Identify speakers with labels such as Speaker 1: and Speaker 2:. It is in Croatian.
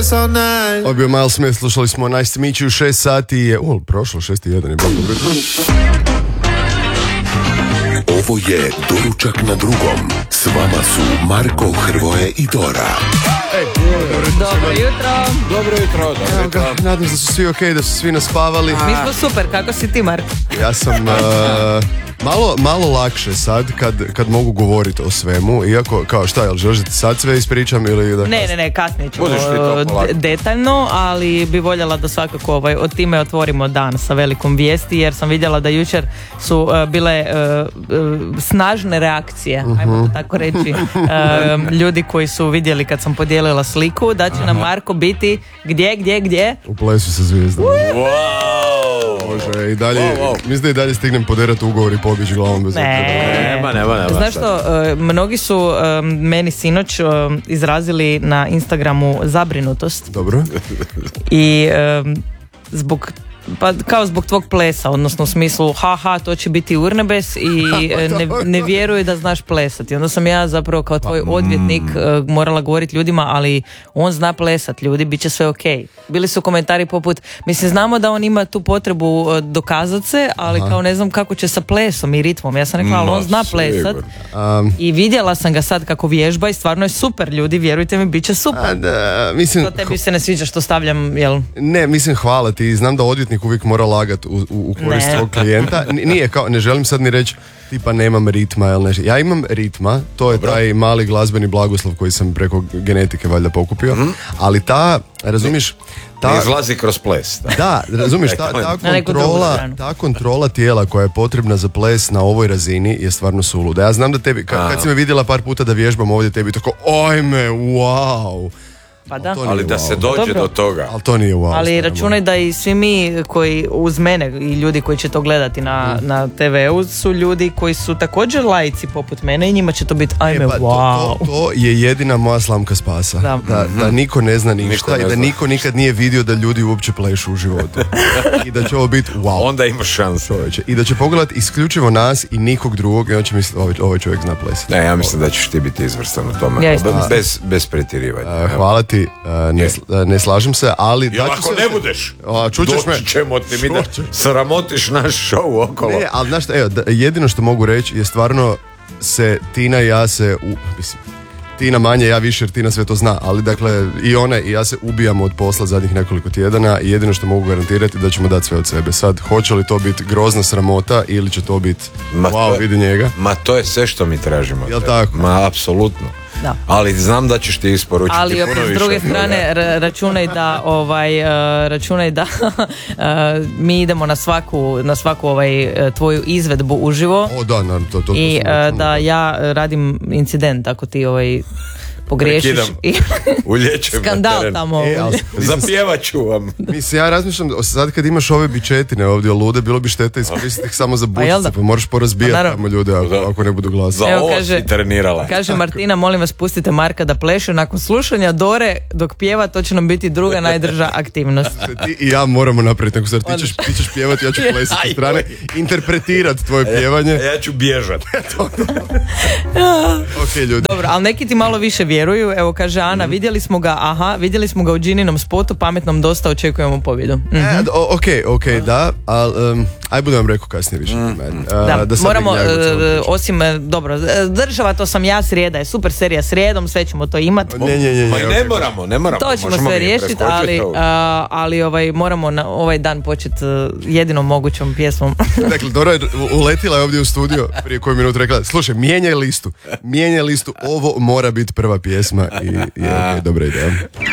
Speaker 1: so nice.
Speaker 2: Ovo je bio Miles Smith, slušali smo Nice to meet you, 6 sati je, prošlo 6:01 je bilo dobro.
Speaker 3: Ovo je Doručak na drugom. S vama su Marko, Hrvoje i Dora.
Speaker 4: Dobro jutro.
Speaker 1: Dobro jutro.
Speaker 2: Nadam se da su svi okej, da su svi naspavali.
Speaker 4: Mi smo super, kako si ti, Marko?
Speaker 2: Ja sam malo lakše sad kad mogu govoriti o svemu, iako, kao šta, jel želiš da ti sad sve ispričam ili da...
Speaker 4: Ne, kasnije ćemo
Speaker 1: Budeš ti to polako.
Speaker 4: detaljno, ali bi voljela da svakako od time otvorimo dan sa velikom vijesti, jer sam vidjela da jučer su bile snažne reakcije, ajmo to tako reći, ljudi koji su vidjeli kad sam podijelila sliku, da će nam Marko biti gdje?
Speaker 2: U plesu sa zvijezdama. Može, i dalje, mislim da i dalje stignem poderati ugovor i pobjeći glavom bez
Speaker 1: Nema.
Speaker 4: Znaš što, mnogi su meni sinoć izrazili na Instagramu zabrinutost.
Speaker 2: Dobro.
Speaker 4: I zbog tvog plesa, odnosno u smislu haha, to će biti urnebes i ne vjeruju da znaš plesati. Onda sam ja zapravo kao tvoj odvjetnik morala govoriti ljudima, ali on zna plesat, ljudi, bit će sve okej. Bili su komentari poput, mislim, znamo da on ima tu potrebu dokazat se, ali kao ne znam kako će sa plesom i ritmom. Ja sam rekla, ali on zna plesat i vidjela sam ga sad kako vježba i stvarno je super, ljudi, vjerujte mi, bit će super.
Speaker 2: Mislim,
Speaker 4: to tebi se ne sviđa što stavljam, jel?
Speaker 2: Ne, mislim, hvala ti, znam da odvjetnik uvijek mora lagat u korist svog klijenta. Nije kao, ne želim sad ni reći tipa nemam ritma ili nešto. Ja imam ritma, to je taj mali glazbeni blagoslov koji sam preko genetike valjda pokupio, ali razumiješ,
Speaker 1: Ne izlazi kroz ples.
Speaker 2: Da, razumiješ, ta kontrola tijela koja je potrebna za ples na ovoj razini je stvarno suluda. Ja znam da tebi, kad si me vidjela par puta da vježbam ovdje, tebi tako, ojme, wow.
Speaker 4: Pa da.
Speaker 1: Ali da se dođe do toga.
Speaker 2: Ali to nije wow.
Speaker 4: Ali računaj da i svi mi koji uz mene i ljudi koji će to gledati na TV-u su ljudi koji su također laici poput mene i njima će to biti ajme wow.
Speaker 2: To je jedina moja slamka spasa. Da niko ne zna ništa i da niko nikad nije vidio da ljudi uopće plešu u životu. I da će ovo biti wow.
Speaker 1: Onda imaš šansu.
Speaker 2: I da će pogledati isključivo nas i nikog drugog i on će misliti ovaj čovjek zna plesati.
Speaker 1: Ne, ja mislim da ćeš ti biti izvrstan u tome. Bez pretjerivanja.
Speaker 2: Hvala ti. Ne slažem se, ali...
Speaker 1: Jel ako ne budeš,
Speaker 2: čućeš me.
Speaker 1: Doći ćemo ti mi da sramotiš naš show okolo.
Speaker 2: Ne, ali znaš šta, jedino što mogu reći je stvarno se Tina i ja Tina manje, ja više jer Tina sve to zna, ali dakle i ona i ja se ubijamo od posla zadnjih nekoliko tjedana i jedino što mogu garantirati da ćemo dati sve od sebe. Sad, hoće li to biti grozna sramota ili će to biti vidi njega?
Speaker 1: Ma to je sve što mi tražimo.
Speaker 2: Jel tako?
Speaker 1: Ma apsolutno. Da. Ali znam da ćeš ti isporučiti
Speaker 4: ali
Speaker 1: puno više.
Speaker 4: Ali s druge strane računaj da mi idemo na svaku tvoju izvedbu uživo.
Speaker 2: O da, naravno, to
Speaker 4: i da ja radim incident ako ti pogriješiš i skandal tamo.
Speaker 1: Zapjevat ću vam.
Speaker 2: Mislim, ja razmišljam, sad kad imaš ove bičetine ovdje lude, bilo bi šteta iskoristiti ih samo za bučice, pa moraš porazbijati tamo ljude ako ne budu glasni.
Speaker 1: Za ovo si trenirala.
Speaker 4: Kaže Martina, molim vas pustite Marka da pleše, nakon slušanja Dore dok pjeva, to će nam biti druga najdrža aktivnost.
Speaker 2: Ti i ja moramo napraviti neku stvar, ti ćeš pjevati, ja ću plesati strane, interpretirati tvoje pjevanje.
Speaker 1: Ja ću bježat.
Speaker 2: Ok, ljudi.
Speaker 4: Dobro, ali neki ti malo više vjeruju. Evo kaže Ana, vidjeli smo ga u Džininom spotu, pametnom dosta, očekujemo pobjedu.
Speaker 2: Ok, da, ali aj budem vam rekao kasnije više.
Speaker 4: Da moramo, osim, dobro, država, to sam ja, srijeda je super serija srijedom, sve ćemo to imati.
Speaker 1: Ne moramo.
Speaker 4: To ćemo sve riješiti, ali moramo na ovaj dan početi jedinom mogućom pjesmom.
Speaker 2: Dakle, Dora je uletila ovdje u studio prije koju minutu rekla, slušaj, mijenjaj listu, ovo mora biti prva pjesma i je dobra ideja.